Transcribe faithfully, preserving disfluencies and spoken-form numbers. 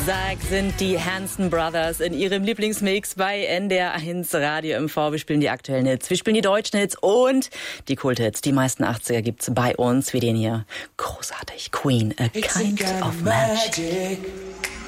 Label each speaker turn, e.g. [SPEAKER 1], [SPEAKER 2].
[SPEAKER 1] Sag sind die Hanson Brothers in ihrem Lieblingsmix bei N D R eins Radio M V. Wir spielen die aktuellen Hits, wir spielen die deutschen Hits und die Kult-Hits. Die meisten achtziger gibt's bei uns, wie den hier. Großartig. Queen, A Kind of Magic.